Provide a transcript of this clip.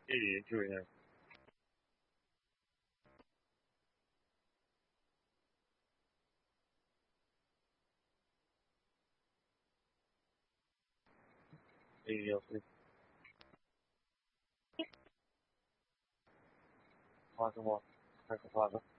就这样。要是发什么？太可怕了。